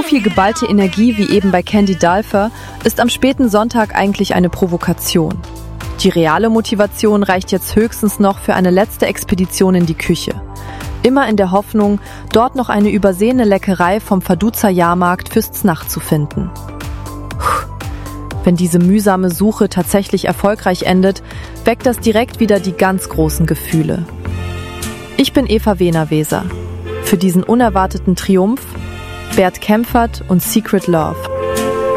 viel geballte Energie wie eben bei Candy Dulfer ist am späten Sonntag eigentlich eine Provokation. Die reale Motivation reicht jetzt höchstens noch für eine letzte Expedition in die Küche. Immer in der Hoffnung, dort noch eine übersehene Leckerei vom Faduza-Jahrmarkt fürs Znacht zu finden. Wenn diese mühsame Suche tatsächlich erfolgreich endet, weckt das direkt wieder die ganz großen Gefühle. Ich bin Eva Wehner-Weser. Für diesen unerwarteten Triumph Bert Kempfert und Secret Love.